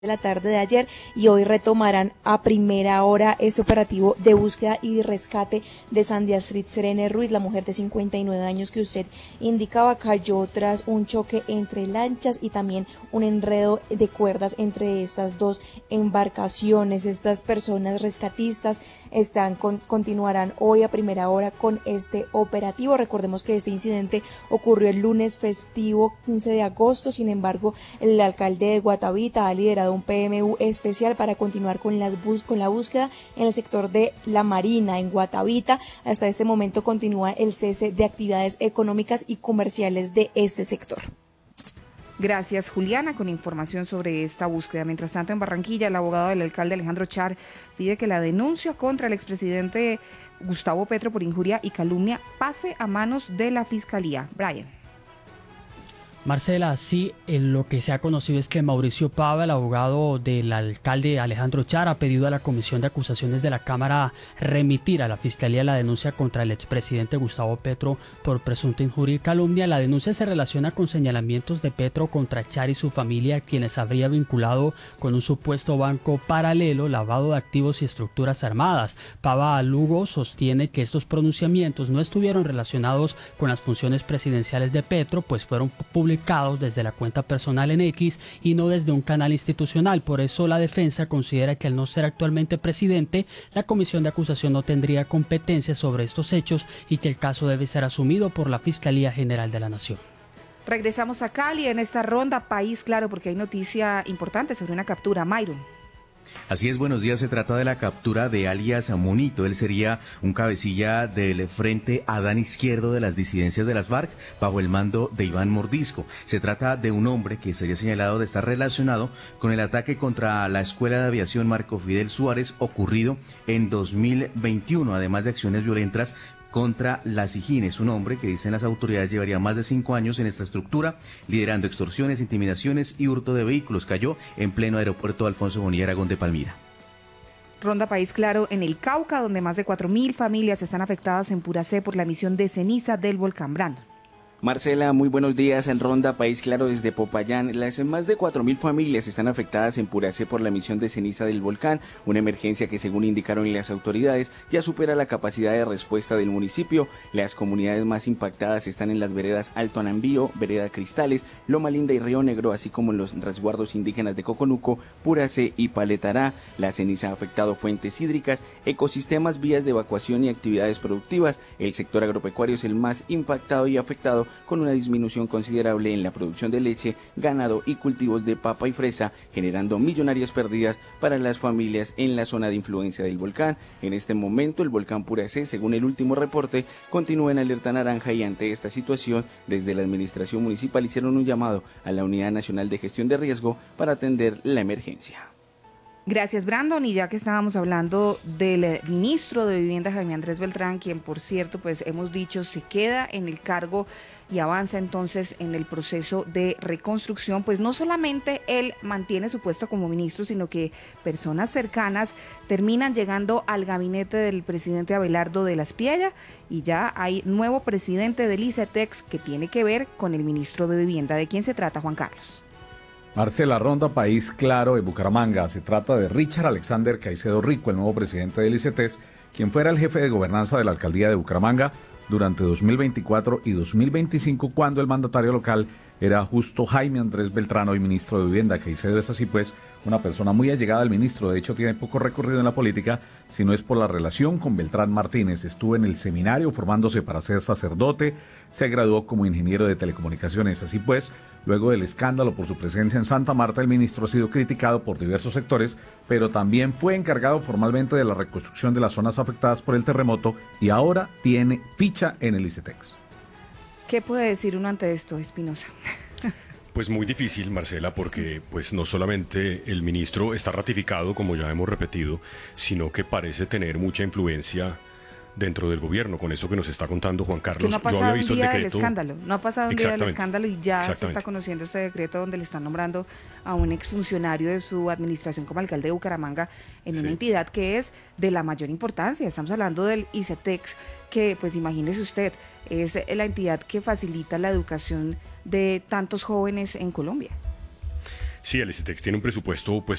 de la tarde de ayer y hoy retomarán a primera hora este operativo de búsqueda y rescate de Sandy Astrid Serene Ruiz, la mujer de 59 años que usted indicaba cayó tras un choque entre lanchas y también un enredo de cuerdas entre estas dos embarcaciones. Estas personas rescatistas continuarán hoy a primera hora con este operativo. Recordemos que este incidente ocurrió el lunes festivo 15 de agosto, sin embargo el alcalde de Guatavita ha liderado un PMU especial para continuar con la búsqueda en el sector de la Marina en Guatavita. Hasta este momento continúa el cese de actividades económicas y comerciales de este sector. Gracias, Juliana, con información sobre esta búsqueda. Mientras tanto, en Barranquilla, el abogado del alcalde Alejandro Char pide que la denuncia contra el expresidente Gustavo Petro por injuria y calumnia pase a manos de la Fiscalía. Brian. Marcela, sí, lo que se ha conocido es que Mauricio Pava, el abogado del alcalde Alejandro Char, ha pedido a la Comisión de Acusaciones de la Cámara remitir a la Fiscalía la denuncia contra el expresidente Gustavo Petro por presunta injuria y calumnia. La denuncia se relaciona con señalamientos de Petro contra Char y su familia, quienes habría vinculado con un supuesto banco paralelo, lavado de activos y estructuras armadas. Pava Lugo sostiene que estos pronunciamientos no estuvieron relacionados con las funciones presidenciales de Petro, pues fueron publicados desde la cuenta personal en X y no desde un canal institucional. Por eso la defensa considera que al no ser actualmente presidente, la Comisión de Acusación no tendría competencia sobre estos hechos y que el caso debe ser asumido por la Fiscalía General de la Nación. Regresamos a Cali en esta ronda País Claro porque hay noticia importante sobre una captura. Myron. Así es, buenos días. Se trata de la captura de alias Monito. Él sería un cabecilla del Frente Adán Izquierdo de las disidencias de las FARC bajo el mando de Iván Mordisco. Se trata de un hombre que sería señalado de estar relacionado con el ataque contra la Escuela de Aviación Marco Fidel Suárez ocurrido en 2021, además de acciones violentas contra la SIJIN. Es un hombre que dicen las autoridades llevaría más de 5 años en esta estructura, liderando extorsiones, intimidaciones y hurto de vehículos. Cayó en pleno aeropuerto Alfonso Bonilla Aragón de Palmira. Ronda País Claro en el Cauca, donde más de 4.000 familias están afectadas en Puracé por la emisión de ceniza del volcán. Brandon. Marcela, muy buenos días. En Ronda País Claro desde Popayán, las más de 4.000 familias están afectadas en Puracé por la emisión de ceniza del volcán, una emergencia que, según indicaron las autoridades, ya supera la capacidad de respuesta del municipio. Las comunidades más impactadas están en las veredas Alto Anambío, Vereda Cristales, Loma Linda y Río Negro, así como en los resguardos indígenas de Coconuco, Puracé y Paletará. La ceniza ha afectado fuentes hídricas, ecosistemas, vías de evacuación y actividades productivas. El sector agropecuario es el más impactado y afectado, con una disminución considerable en la producción de leche, ganado y cultivos de papa y fresa, generando millonarias pérdidas para las familias en la zona de influencia del volcán. En este momento, el volcán Puracé, según el último reporte, continúa en alerta naranja y ante esta situación, desde la administración municipal hicieron un llamado a la Unidad Nacional de Gestión de Riesgo para atender la emergencia. Gracias, Brandon. Y ya que estábamos hablando del ministro de Vivienda, Jaime Andrés Beltrán, quien, por cierto, pues hemos dicho, se queda en el cargo y avanza entonces en el proceso de reconstrucción, pues no solamente él mantiene su puesto como ministro, sino que personas cercanas terminan llegando al gabinete del presidente Abelardo de la Espriella y ya hay nuevo presidente del ICETEX que tiene que ver con el ministro de Vivienda. ¿De quién se trata, Juan Carlos? Marcela, Ronda País Claro de Bucaramanga. Se trata de Richard Alexander Caicedo Rico, el nuevo presidente del ICETEX, quien fuera el jefe de gobernanza de la alcaldía de Bucaramanga durante 2024 y 2025, cuando el mandatario local era justo Jaime Andrés Beltrán, hoy ministro de Vivienda. Caicedo es así pues una persona muy allegada al ministro, de hecho tiene poco recorrido en la política, si no es por la relación con Beltrán Martínez. Estuvo en el seminario formándose para ser sacerdote, se graduó como ingeniero de telecomunicaciones. Así pues, luego del escándalo por su presencia en Santa Marta, el ministro ha sido criticado por diversos sectores, pero también fue encargado formalmente de la reconstrucción de las zonas afectadas por el terremoto y ahora tiene ficha en el ICETEX. ¿Qué puede decir uno ante esto, Espinosa? Pues muy difícil, Marcela, porque pues no solamente el ministro está ratificado, como ya hemos repetido, sino que parece tener mucha influencia dentro del gobierno, con eso que nos está contando Juan Carlos. Es que no ha pasado Yo había visto un día el decreto. del escándalo, no ha pasado un día del escándalo y ya se está conociendo este decreto donde le están nombrando a un exfuncionario de su administración como alcalde de Bucaramanga en una entidad que es de la mayor importancia. Estamos hablando del ICETEX, que pues imagínese usted, es la entidad que facilita la educación de tantos jóvenes en Colombia. Sí, el ICETEX tiene un presupuesto pues